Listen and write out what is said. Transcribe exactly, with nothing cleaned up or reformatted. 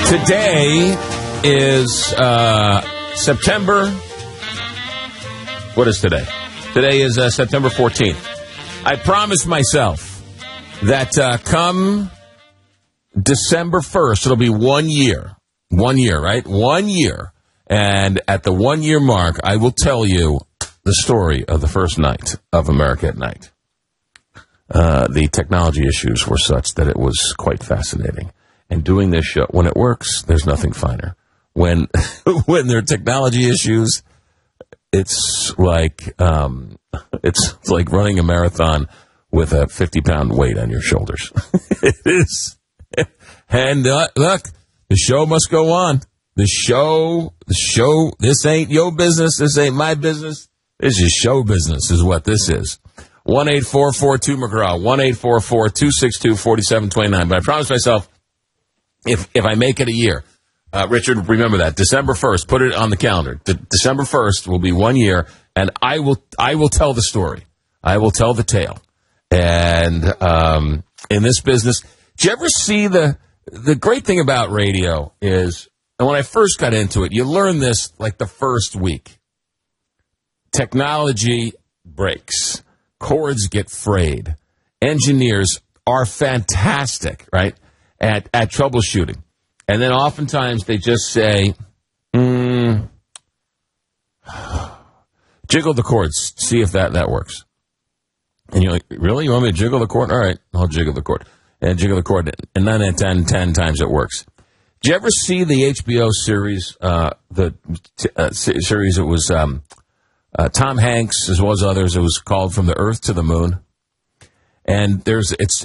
Today is uh, September. What is today? Today is uh, September fourteenth. I promised myself that uh, come December first, it'll be one year. One year, right? One year. And at the one-year mark, I will tell you the story of the first night of America at Night. Uh, the technology issues were such that it was quite fascinating. And doing this show, when it works, there's nothing finer. When when there are technology issues, it's like um, it's like running a marathon with a fifty-pound weight on your shoulders. It is. And uh, look, the show must go on. The show, the show, this ain't your business. This ain't my business. This is show business is what this is. one eight four four two McGraw, one eight four four two six two four seven two nine. But I promised myself, if if I make it a year, uh, Richard, remember that. December first, put it on the calendar. De- December first will be one year, and I will I will tell the story. I will tell the tale. And um, in this business, did you ever see the, the great thing about radio is, and when I first got into it, you learn this like the first week. Technology breaks. Cords get frayed. Engineers are fantastic, right, at, at troubleshooting. And then oftentimes they just say, mm, jiggle the cords, see if that, that works. And you're like, really? You want me to jiggle the cord? All right, I'll jiggle the cord. And jiggle the cord. And nine out of ten, ten times it works. Did you ever see the H B O series, uh, the t- uh, series it was um, uh, Tom Hanks as well as others, it was called From the Earth to the Moon? And there's it's